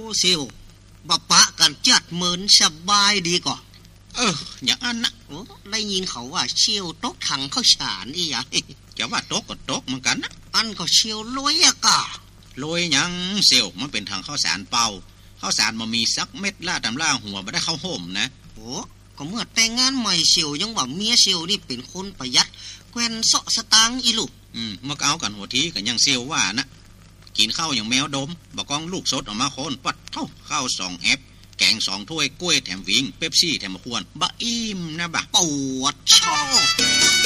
เซียวบะปะกันจัดเหมือนสบายดีก่อนอย่างนั้นนะโอ้ได้ยินเขาว่าเชี่ยวตกถังข้าวสารอีหยังจะว่าตกก็ตกเหมือนกันนะอันก็เชี่ยวลอยอะกะลอยยังเซียวมันเป็นทางข้าวสารเป่าข้าวสารมันมีสักเม็ดล่าตำล่าหัวไม่ได้เข้าห่มนะโอ้ก็เมื่อแต่งงานใหม่เซียวยังว่าเมียเซียวนี่เป็นคนประหยัดแควนเสาะสตางค์อีลูกเมื่อเอากันหัวทีกันยังเซียวว่านะกินข้าวอย่างแมวดมบะกองลูกสดออกมาโคนปัดเท่าข้าว2 แอปแกง2 ถ้วยกล้วยแถมวิงเป๊ปซี่แถมมะขวนบะอิ่มนะบะปวดช่อ